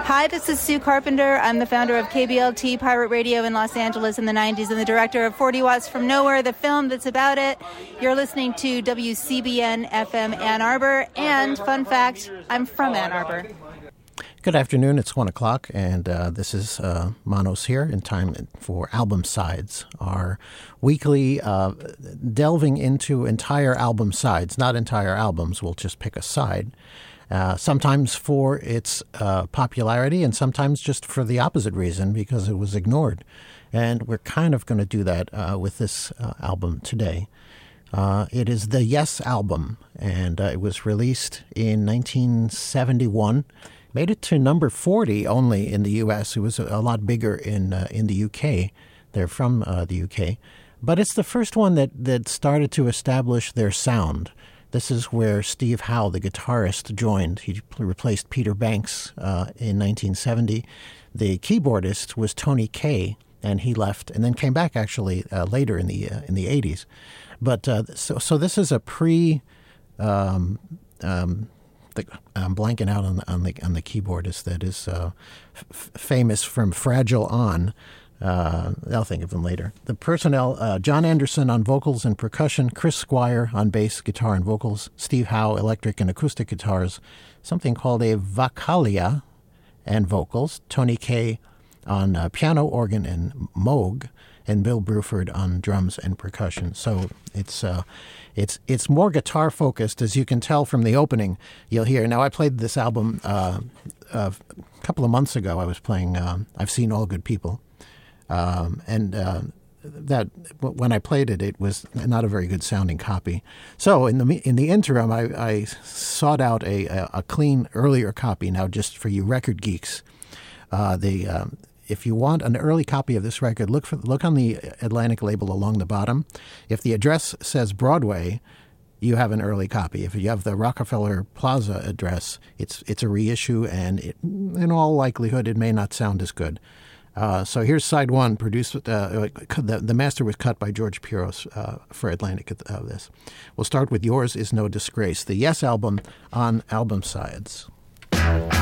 Hi, this is Sue Carpenter. I'm the founder of KBLT Pirate Radio in Los Angeles in the 90s and the director of 40 Watts from Nowhere, the film that's about it. You're listening to WCBN FM Ann Arbor, and fun fact, I'm from Ann Arbor. Good afternoon. It's 1 o'clock, and this is Manos here in time for Album Sides, our weekly delving into entire album sides, not entire albums. We'll just pick a side, sometimes for its popularity and sometimes just for the opposite reason, because it was ignored. And we're kind of going to do that with this album today. It is the Yes album, and it was released in 1971. Made it to number 40 only in the U.S. It was a lot bigger in the U.K. They're from the U.K. But it's the first one that started to establish their sound. This is where Steve Howe, the guitarist, joined. He replaced Peter Banks in 1970. The keyboardist was Tony Kaye, and he left and then came back actually later in the 80s. But so this is a pre. I'm blanking out on the keyboardist that is famous from Fragile On. I'll think of him later. The personnel: John Anderson on vocals and percussion, Chris Squire on bass, guitar, and vocals, Steve Howe electric and acoustic guitars, something called a Vakalia, and vocals, Tony Kaye on piano, organ, and moog, and Bill Bruford on drums and percussion. So it's more guitar focused, as you can tell from the opening. You'll hear. Now, I played this album a couple of months ago. I was playing I've Seen All Good People, and that when I played it, it was not a very good sounding copy. So in the interim, I sought out a clean earlier copy. Now, just for you record geeks, if you want an early copy of this record, look on the Atlantic label along the bottom. If the address says Broadway, you have an early copy. If you have the Rockefeller Plaza address, it's a reissue, and in all likelihood, it may not sound as good. So here's side one. Produced the master was cut by George Piros for Atlantic of this. We'll start with Yours Is No Disgrace, the Yes album on Album Sides.